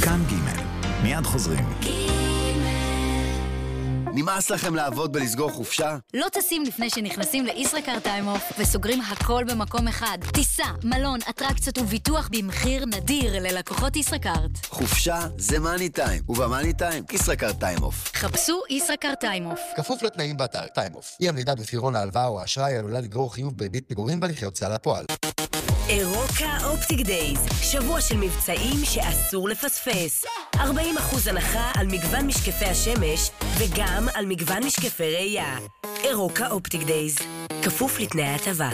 כאן ג' מיד חוזרים. נמאס לכם לעבוד בלסגור חופשה? לא טסים לפני שנכנסים לישראכרט טיים אוף וסוגרים הכל במקום אחד. טיסה, מלון, אטרקציות וביטוח במחיר נדיר ללקוחות ישראכרט. חופשה זה מאני טיים, ובמאני טיים ישראכרט טיים אוף. חפשו ישראכרט טיים אוף. כפוף לתנאים באתר טיים אוף. אי עמידה בפירעון ההלוואה או האשראי עלולה לגרור חיוב בריבית פיגורים בהליכי הוצאה לפועל. אירוקה אופטיק דייז, שבוע של מבצעים שאסור לפספס. 40% הנחה על מגוון משקפי השמש וגם על מגוון משקפי ראייה. אירוקה אופטיק דייז, כפוף לתנאי ההטבה.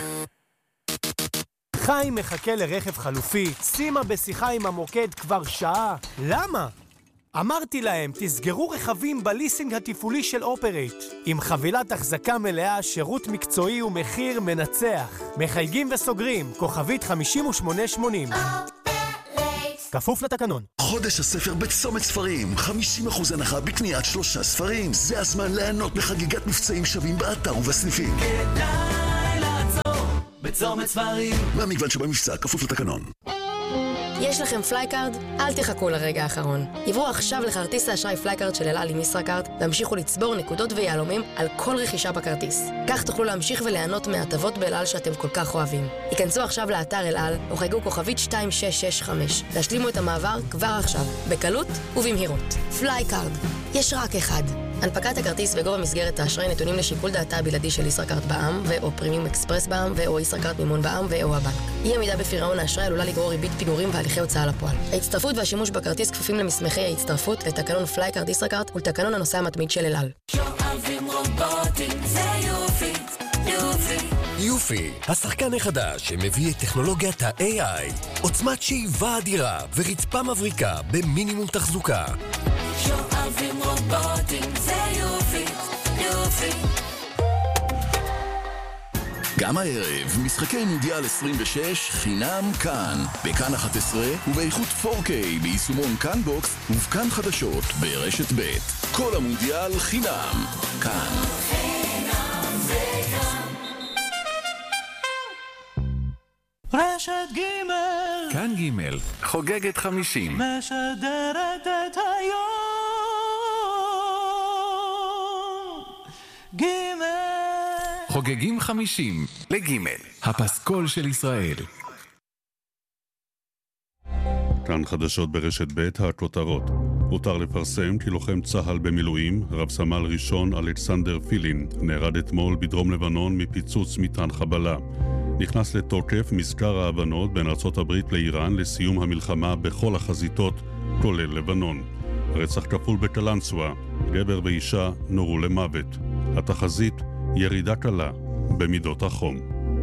חיים מחכה לרכב חלופי, שימה בשיחה עם המוקד כבר שעה. למה? אמרתי להם, תסגרו רכבים בליסינג התפעולי של אופרייט. עם חבילת החזקה מלאה, שירות מקצועי ומחיר מנצח. מחייגים וסוגרים, כוכבית 5880. כפוף לתקנון. חודש הספר בצומת ספרים, 50% הנחה בקניית 3 ספרים. זה הזמן ליהנות מחגיגת מבצעים שווים באתר ובסניפים. כדאי לעצור בצומת ספרים. מהמגוון שבמבצע, כפוף לתקנון. יש לכם פלייקארד? אל תחכו לרגע האחרון. עברו עכשיו לכרטיס האשראי פלייקארד של אל על עם ישראכרט והמשיכו לצבור נקודות ויעלומים על כל רכישה בכרטיס. כך תוכלו להמשיך וליהנות מהטבות באל על שאתם כל כך אוהבים. היכנסו עכשיו לאתר אל על או חייגו כוכבית 2665. תשלימו את המעבר כבר עכשיו, בקלות ובמהירות. פלייקארד. יש רק אחד. הנפקת הכרטיס וגובה מסגרת האשראי נתונים לשיקול דעתה הבלעדי של ישראכרט בע"מ ו/או פרימיום אקספרס בע"מ ו/או ישראכרט מימון בע"מ ו/או הבנק. אי עמידה בפירעון האשראי עלולה לגרור ריבית פיגורים והליכי הוצאה לפועל. ההצטרפות והשימוש בכרטיס כפופים למסמכי ההצטרפות לתקנון פלייקארד ישראכרט ולתקנון הנוסע המתמיד של אל על. שואבים רובוטים, זה יופי, יופי. יופי, השחקן החדש שמביא את טכנולוגיית ה-AI, עוצמת שאיבה אדירה ורצפה מבריקה במינימום תחזוקה. שואבים רובוטים, זה יופי, יופי. גם הערב, משחקי מונדיאל 26 חינם כאן, בכאן 11 ובאיכות 4K ביישומון כאן בוקס ובכאן חדשות ברשת ב'. כל המונדיאל חינם כאן. חינם זה כאן. רשת ג' כאן ג' חוגגת 50. משדרת את היום ג' חוגגים 50 לג' הפסקול של ישראל. כאן חדשות ברשת ב' הכותרות. הותר לפרסם כי לוחם צה"ל במילואים, רב סמל ראשון אלכסנדר פילין, נהרג אתמול בדרום לבנון מפיצוץ מטען חבלה. נכנס לתוקף מזכר ההבנות בין ארצות הברית לאיראן לסיום המלחמה בכל החזיתות, כולל לבנון. רצח כפול בקלנסווה, גבר ואישה נורו למוות. התחזית, ירידה קלה במידות החום.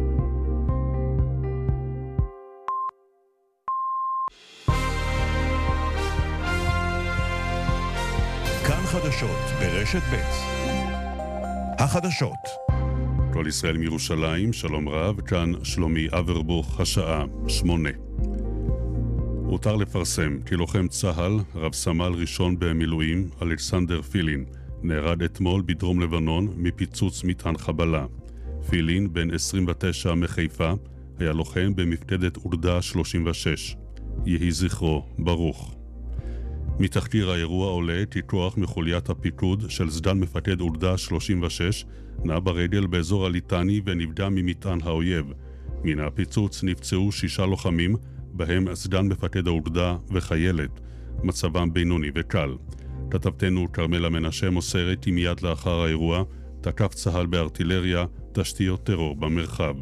כאן חדשות ברשת ב'. החדשות. כל ישראל מירושלים, שלום רב, כאן שלומי אברבוך, השעה 8. הותר לפרסם כי לוחם צה"ל, רב סמל ראשון במילואים, אלכסנדר פילין, נהרג אתמול בדרום לבנון מפיצוץ מטען חבלה. פילין, בן 29 מחיפה, היה לוחם במפקדת אוגדה 36. יהי זכרו ברוך. מתחקיר האירוע עולה כי כוח מחוליית הפיקוד של סגן מפקד אוגדה 36 נע ברגל באזור הליטני ונפגע ממטען האויב. מן הפיצוץ נפצעו 6 לוחמים, בהם סגן מפקד האוגדה וחיילת. מצבם בינוני וקל. כתבתנו כרמלה מנשה מוסרת כי מיד לאחר האירוע תקף צה"ל בארטילריה תשתיות טרור במרחב.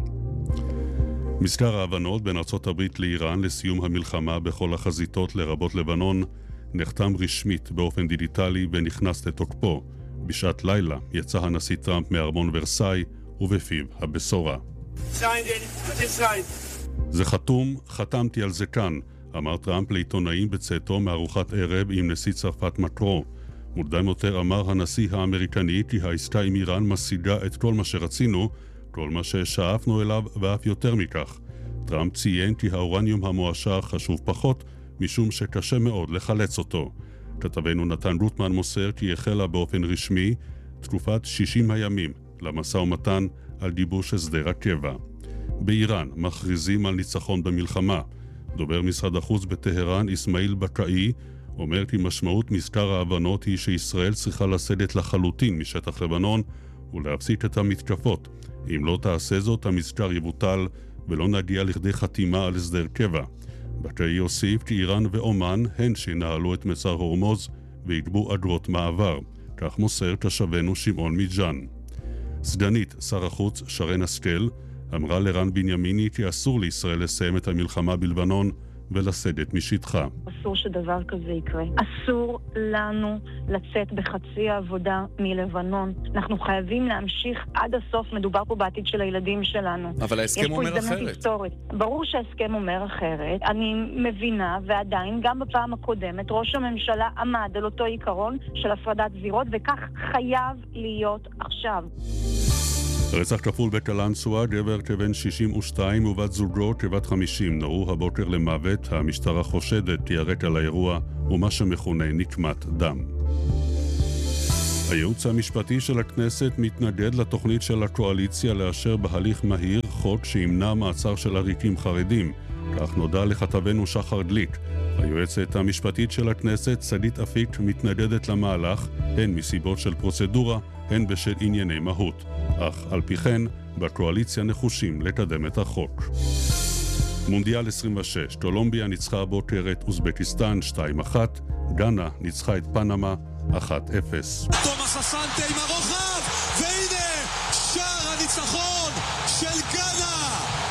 מזכר ההבנות בין ארצות הברית לאיראן לסיום המלחמה בכל החזיתות לרבות לבנון נחתם רשמית באופן דיגיטלי ונכנס לתוקפו. בשעת לילה יצא הנשיא טראמפ מארמון ורסאי ובפיו הבשורה. זה חתום, חתמתי על זה כאן, אמר טראמפ לעיתונאים בצאתו מארוחת ערב עם נשיא צרפת מקרו. מוקדם יותר אמר הנשיא האמריקני כי העסקה עם איראן משיגה את כל מה שרצינו, כל מה ששאפנו אליו ואף יותר מכך. טראמפ ציין כי האורניום המועשר חשוב פחות, משום שקשה מאוד לחלץ אותו. כתבנו נתן רוטמן מוסר כי החלה באופן רשמי תקופת 60 הימים למשא ומתן על גיבוש הסדר הקבע. באיראן מכריזים על ניצחון במלחמה. דובר משרד החוץ בטהרן, אסמאעיל בקאי, אומר כי משמעות מזכר ההבנות היא שישראל צריכה לסדת לחלוטין משטח לבנון ולהפסיק את המתקפות. אם לא תעשה זאת, המזכר יבוטל ולא נגיע לכדי חתימה על הסדר קבע. בקאי הוסיף כי איראן ואומן הן שינהלו את מצר הורמוז ויקבעו אגרות מעבר. כך מוסר תושבנו שמעון מיג'אן. סגנית שר החוץ שרן השכל אמרה לרן בנימיני כי אסור לישראל לסיים את המלחמה בלבנון ולסדת משטחה. אסור שדבר כזה יקרה. אסור לנו לצאת בחצי העבודה מלבנון. אנחנו חייבים להמשיך עד הסוף. מדובר פה בעתיד של הילדים שלנו. אבל ההסכם אומר אחרת. היסטורית. ברור שההסכם אומר אחרת. אני מבינה, ועדיין, גם בפעם הקודמת, ראש הממשלה עמד על אותו עיקרון של הפרדת זירות, וכך חייב להיות עכשיו. רצח כפול בקלנסווה, גבר כבן 62 ובת זוגו כבת 50 נורו הבוקר למוות. המשטרה חושדת כי הרקע לאירוע ומה שמכונה נקמת דם. הייעוץ המשפטי של הכנסת מתנגד לתוכנית של הקואליציה לאשר בהליך מהיר חוק שימנע מעצר של עריקים חרדים. כך נודע לכתבנו שחר גליק. היועצת המשפטית של הכנסת, שגית אפיק, מתנגדת למהלך, הן מסיבות של פרוצדורה, הן בשל ענייני מהות. אך על פי כן, בקואליציה נחושים לקדם את החוק. מונדיאל 26, קולומביה ניצחה הבוקר את אוזבקיסטן 2-1, גאנה ניצחה את פנמה 1-0. תומאס אסנטה עם הרוחב, והנה שער הניצחון של גאנה.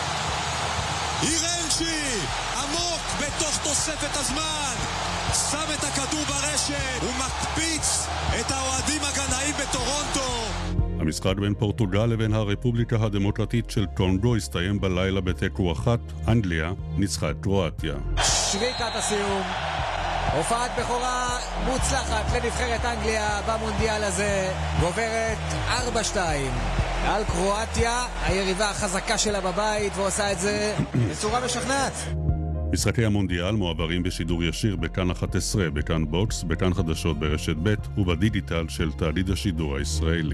אירנצ'י עמוק בתוך תוספת הזמן, שם את הכדור ברשת ומקפיץ את האוהדים הגנאים בטורונטו. המשחק בין פורטוגל לבין הרפובליקה הדמוקרטית של קונגו הסתיים בלילה בתיקו 1. אנגליה ניצחה את קרואטיה. שריקת הסיום, הופעת בכורה מוצלחת לנבחרת אנגליה במונדיאל הזה, גוברת 4-2 על קרואטיה, היריבה החזקה שלה בבית, ועושה את זה בצורה משכנעת. משחקי המונדיאל מועברים בשידור ישיר בכאן 11, בכאן בוקס, בכאן חדשות ברשת ב' ובדיגיטל של תאגיד השידור הישראלי.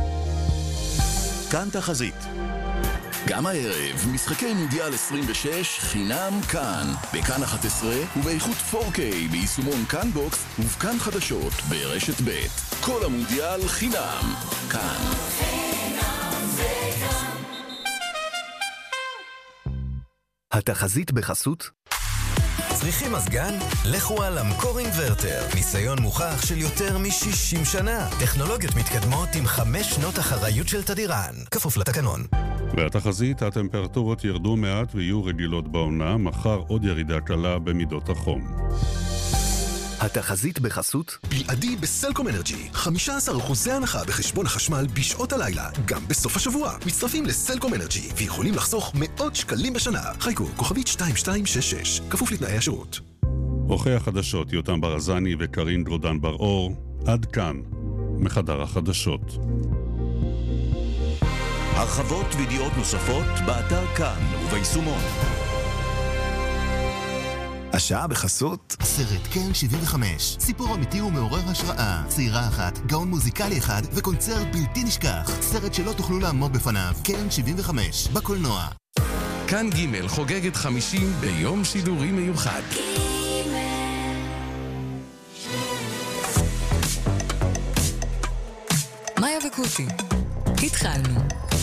כאן תחזית. גם הערב, משחקי מונדיאל 26 חינם כאן, בכאן 11 ובאיכות 4K ביישומון כאן בוקס ובכאן חדשות ברשת ב'. כל המונדיאל חינם כאן. התחזית בחסות צריכים מזגן? לכו על אמקור אינברטר. ניסיון מוכח של יותר מ-60 שנה. טכנולוגיות מתקדמות עם 5 שנות אחריות של תדירן. כפוף לתקנון. והתחזית, הטמפרטורות ירדו מעט ויהיו רגילות בעונה. מחר עוד ירידה קלה במידות החום. התחזית בחסות בלעדי בסלקום אנרג'י 15% הנחה בחשבון החשמל בשעות הלילה, גם בסוף השבוע. מצטרפים לסלקום אנרג'י ויכולים לחסוך מאות שקלים בשנה. חיכו, כוכבית 2266, כפוף לתנאי השירות. עורכי החדשות יותם ברזני וקרין גרודן בר-אור. עד כאן מחדר החדשות. הרחבות וידיעות נוספות באתר כאן וביישומון. השעה בחסות סרט קן 75, סיפור אמיתי ומעורר השראה, צעירה אחת, גאון מוזיקלי אחד וקונצרט בלתי נשכח. סרט שלא תוכלו לעמוד בפניו. קן 75 בקולנוע. כאן ג' חוגגת 50 ביום שידורי מיוחד. מאיה וקוטי, התחלנו.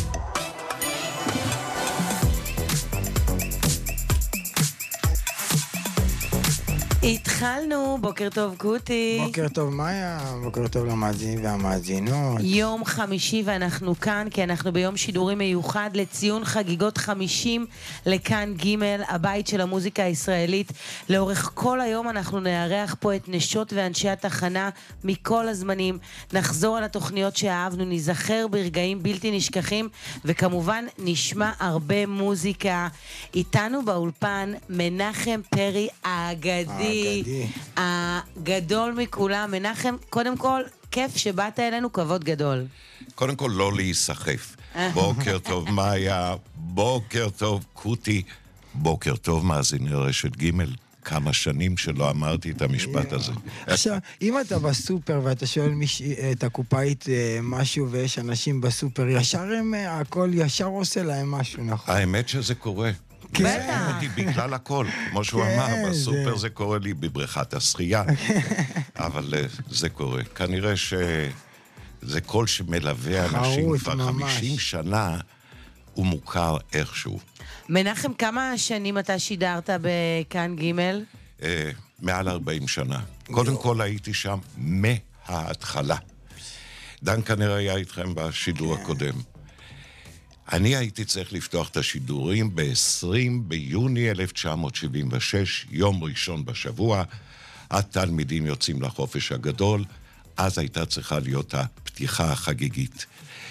התחלנו, בוקר טוב קוטי. בוקר טוב מאיה, בוקר טוב למאזינים והמאזינות. יום חמישי ואנחנו כאן כי אנחנו ביום שידורי מיוחד לציון חגיגות 50 לכאן ג', הבית של המוזיקה הישראלית. לאורך כל היום אנחנו נארח פה את נשות ואנשי התחנה מכל הזמנים, נחזור על התוכניות שאהבנו, נזכר ברגעים בלתי נשכחים וכמובן נשמע הרבה מוזיקה. איתנו באולפן מנחם פרי האגדי, הגדול מכולם. מנחם, קודם כל, כיף שבאת אלינו, כבוד גדול. קודם כל, לא להיסחף. בוקר טוב, מאיה, בוקר טוב, קוטי, בוקר טוב, מאזיני רשת ג'. כמה שנים שלא אמרתי את המשפט הזה. עכשיו, אם אתה בסופר ואתה שואל את הקופאית משהו ויש אנשים בסופר, ישר הם, הכל ישר עושה להם משהו, נכון? האמת שזה קורה. מזהים אותי בגלל הכל, כמו שהוא אמר, בסופר זה קורה לי בבריכת השחייה, אבל זה קורה. כנראה שזה קול שמלווה אנשים כבר 50 שנה, הוא מוכר איכשהו. מנחם, כמה שנים אתה שידרת בכאן ג'? מעל 40 שנה. קודם כל הייתי שם מההתחלה. דן כנראה היה איתכם בשידור הקודם. אני הייתי צריך לפתוח את השידורים ב-20 ביוני 1976, יום ראשון בשבוע. התלמידים יוצאים לחופש הגדול, אז הייתה צריכה להיות הפתיחה החגיגית.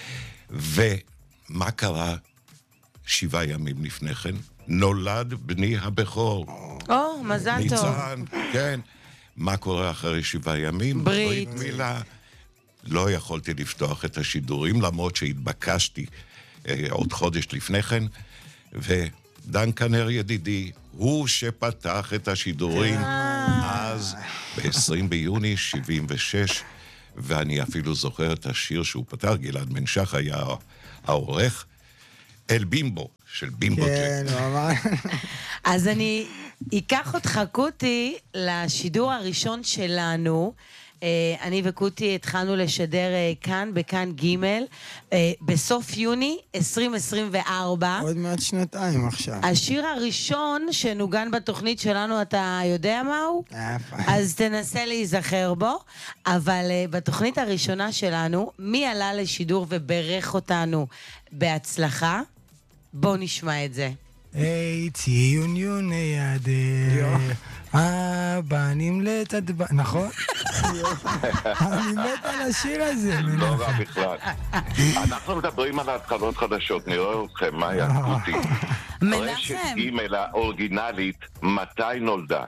ומה קרה 7 ימים לפני כן? נולד בני הבכור. מזל טוב. ניצן, כן. מה קורה אחרי 7 ימים? ברית מילה. לא יכולתי לפתוח את השידורים, למרות שהתבקשתי עוד חודש לפני כן, ודן כנר ידידי, הוא שפתח את השידורים אז ב-20 ביוני 76, ואני אפילו זוכר את השיר שהוא פתח, גלעד מנשך היה העורך, אל בימבו, של בימבו ג'ק. כן, ממש. אז אני אקח אותך, קוטי, לשידור הראשון שלנו. אני וקוטי התחלנו לשדר כאן, בכאן ג' בסוף יוני 2024. עוד מעט שנתיים עכשיו. השיר הראשון שנוגן בתוכנית שלנו, אתה יודע מהו? אז תנסה להיזכר בו. אבל בתוכנית הראשונה שלנו, מי עלה לשידור וברך אותנו בהצלחה? בוא נשמע את זה. היי, ציון יוני הדרך, הבנים לצד... נכון? אני מת על השיר הזה. לא רע בכלל. אנחנו מדברים על התחלות חדשות, נראה אתכם, מה יקוטי. רשת ג' האורגינלית, מתי נולדה?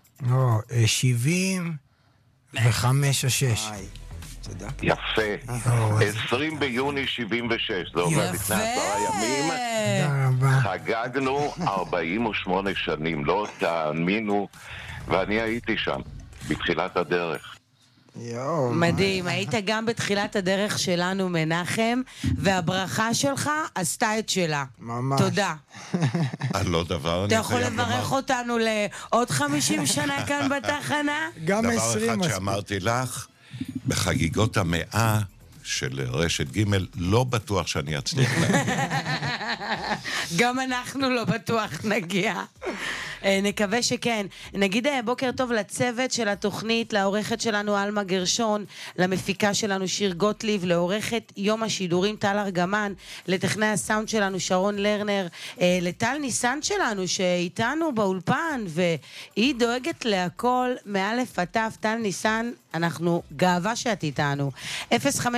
75 או 6. יפה. 20 ביוני 76, זה אומר לפני 10 ימים. חגגנו 48 שנים, לא תאמינו, ואני הייתי שם, בתחילת הדרך. מדהים, היית גם בתחילת הדרך שלנו, מנחם, והברכה שלך עשתה את שלה. ממש. תודה. לא דבר, אתה יכול לברך אותנו לעוד 50 שנה כאן בתחנה? גם 20. דבר אחד שאמרתי לך, בחגיגות 100 של רשת ג' לא בטוח שאני אצליח להגיע. גם אנחנו לא בטוח נגיע. נקווה שכן. נגיד בוקר טוב לצוות של התוכנית, לעורכת שלנו אלמה גרשון, למפיקה שלנו שיר גוטליב, לעורכת יום השידורים טל ארגמן, לטכנאי הסאונד שלנו שרון לרנר, לטל ניסן שלנו שאיתנו באולפן, והיא דואגת להכל מאלף עד תו. טל ניסן, אנחנו גאווה שאת איתנו. 0505151605,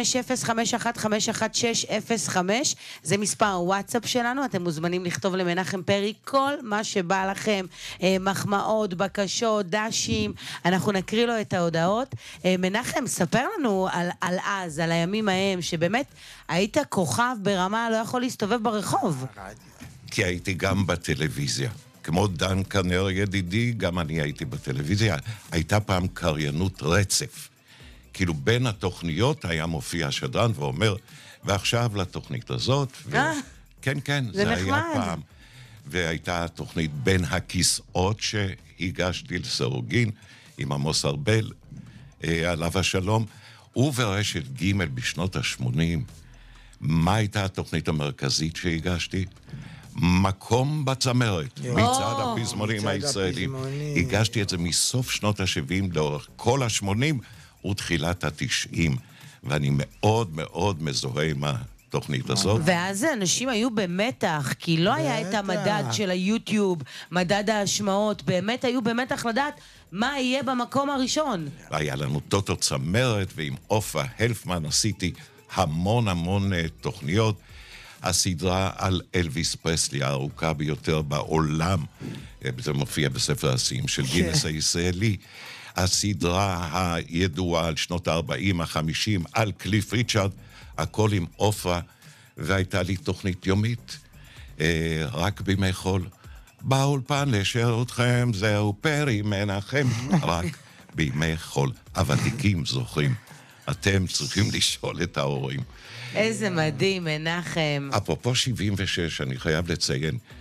זה מספר הוואטסאפ שלנו, אתם מוזמנים לכתוב למנחם פרי כל מה שבא לכם, מחמאות, בקשות, דשים, אנחנו נקריא לו את ההודעות. מנחם, ספר לנו על אז, על הימים ההם, שבאמת היית כוכב ברמה, לא יכול להסתובב ברחוב. כי הייתי גם בטלוויזיה. כמו דן כנר ידידי, גם אני הייתי בטלוויזיה. הייתה פעם קריינות רצף. כאילו בין התוכניות היה מופיע שדרן ואומר, ועכשיו לתוכנית הזאת. כן, כן, זה היה פעם. והייתה תוכנית בין הכיסאות שהגשתי לסרוגין עם עמוס ארבל, עליו השלום, וברשת ג' בשנות ה-80. מה הייתה התוכנית המרכזית שהגשתי? מקום בצמרת, מצד הפזמונים הישראלים. הגשתי את זה מסוף שנות ה-70 לאורך כל ה-80 ותחילת ה-90, ואני מאוד מאוד מזוהה עם התוכנית הזאת. ואז אנשים היו במתח, כי לא היה את המדד של היוטיוב, מדד ההשמעות, באמת היו במתח לדעת מה יהיה במקום הראשון. היה לנו טוטו צמרת, ועם אופה הלפמן עשיתי המון המון תוכניות. הסדרה על אלוויס פרסלי, הארוכה ביותר בעולם, זה מופיע בספר השיאים של גינס הישראלי. הסדרה הידועה על שנות ה-40, ה-50, על קליף ריצ'רד, הכל עם אופרה, והייתה לי תוכנית יומית, רק בימי חול. באולפן לשאר אתכם, זהו פרי מנחם, רק בימי חול. הוותיקים זוכרים, אתם צריכים לשאול את ההורים. איזה מדהים, מנחם. אפרופו 76, אני חייב לציין,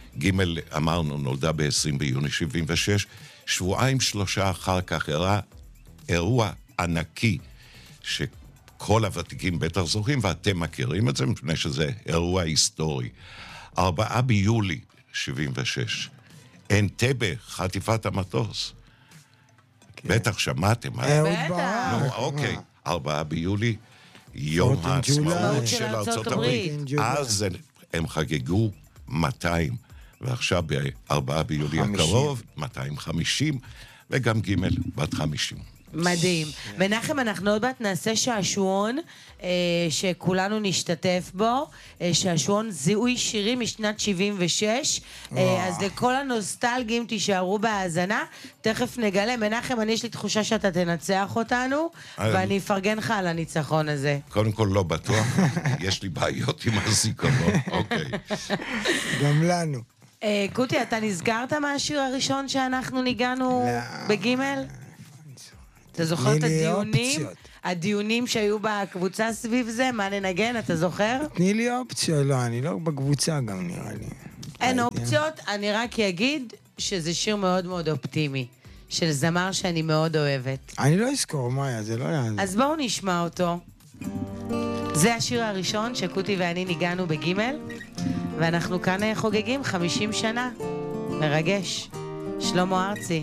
ג' אמרנו, נולדה ב-20 ביוני 76, שבועיים שלושה אחר כך אירוע ענקי, שכל הוותיקים בטח זוכרים, ואתם מכירים את זה, מפני שזה אירוע היסטורי. 4 ביולי 76, אנטבה, חטיפת המטוס. בטח שמעתם. בטח. נו, אוקיי. 4 ביולי, יום העצמאות של ארצות הברית. אז הם חגגו 200, ועכשיו ב-4 ביולי הקרוב, 250, וגם ג' בת 50. מדהים. מנחם, אנחנו עוד מעט נעשה שעשועון שכולנו נשתתף בו, שעשועון זיהוי שירים משנת 76, אז לכל הנוסטלגים תישארו בהאזנה, תכף נגלה. מנחם, אני יש לי תחושה שאתה תנצח אותנו, ואני אפרגן לך על הניצחון הזה. קודם כל לא בטוח, יש לי בעיות עם הזיכרון, אוקיי. גם לנו. קוטי, אתה נזכרת מהשיר הראשון שאנחנו ניגענו בגימל? אתה זוכר את הדיונים שהיו בקבוצה סביב זה? מה ננגן, אתה זוכר? תני לי אופציה, לא, אני לא בקבוצה גם נראה לי. אין אופציות, אני רק אגיד שזה שיר מאוד מאוד אופטימי, של זמר שאני מאוד אוהבת. אני לא אזכור, מאיה, זה לא יעזור. אז בואו נשמע אותו. זה השיר הראשון שקוטי ואני ניגענו בגימל, ואנחנו כאן חוגגים 50 שנה. מרגש. שלמה ארצי.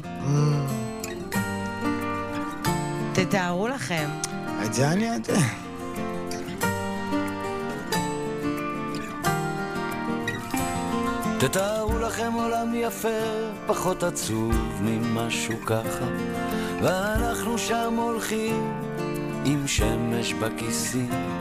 תתארו לכם. את זה אני יודע. תתארו לכם עולם יפה, פחות עצוב ממשהו ככה, ואנחנו שם הולכים עם שמש בכיסים.